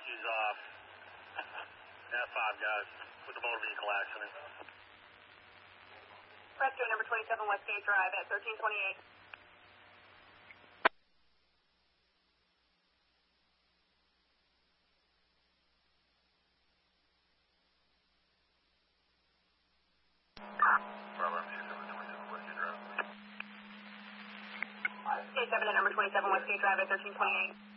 she's off. F5, guys, with the motor vehicle accident. Rescue number 27 Westgate Drive at 1328. State 7 at number 27 Westgate Drive at 1328.